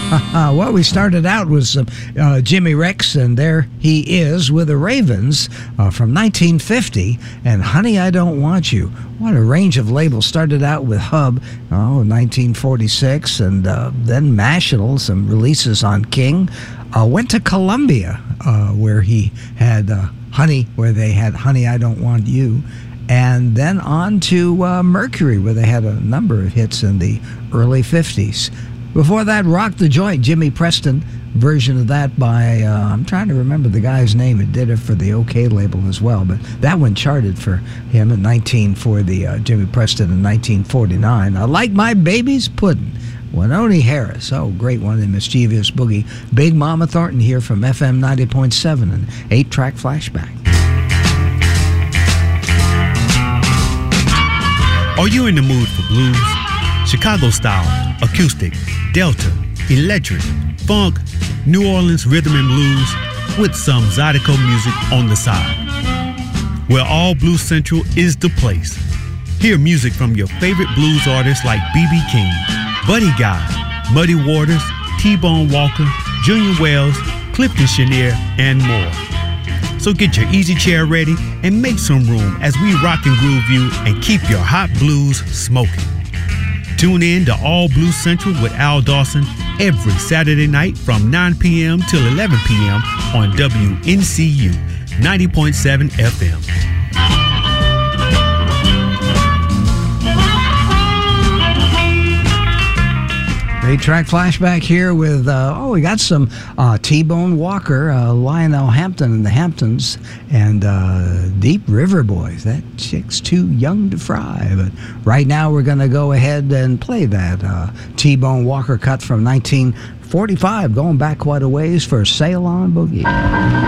Well, we started out with some Jimmy Ricks, and there he is with the Ravens from 1950, and Honey, I Don't Want You. What a range of labels. Started out with Hub, 1946, and then National, some releases on King. Went to Columbia, where he had where they had Honey, I Don't Want You. And then on to Mercury, where they had a number of hits in the early 50s. Before that, Rock the Joint, Jimmy Preston version of that by, I'm trying to remember the guy's name. It did it for the OK label as well, but that one charted for him for the Jimmy Preston in 1949. Like My Baby's Puddin', Wynonie Harris. Oh, great one in Mischievous Boogie. Big Mama Thornton here from FM 90.7 and 8-track flashback. Are you in the mood for blues? Chicago style, acoustic, Delta, electric, funk, New Orleans rhythm and blues with some Zydeco music on the side. Well, All Blues Central is the place. Hear music from your favorite blues artists like B.B. King, Buddy Guy, Muddy Waters, T-Bone Walker, Junior Wells, Clifton Chenier, and more. So get your easy chair ready and make some room as we rock and groove you and keep your hot blues smoking. Tune in to All Blues Central with Al Dawson every Saturday night from 9 p.m. till 11 p.m. on WNCU 90.7 FM. 8-track flashback here with, we got some T-Bone Walker, Lionel Hampton and the Hamptons, and Deep River Boys. That chick's too young to fry. But right now we're going to go ahead and play that T-Bone Walker cut from 1945, going back quite a ways for Sail On Boogie.